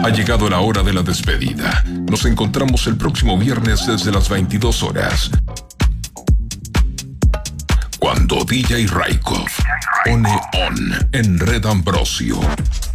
Ha llegado la hora de la despedida. Nos encontramos el próximo viernes desde las 22 horas. Cuando DJ Raiko pone on en Red Ambrosio.